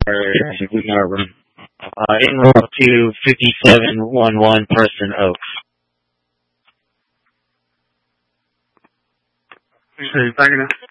our room. Enroll to 5711 Person Oaks. Are you backing up?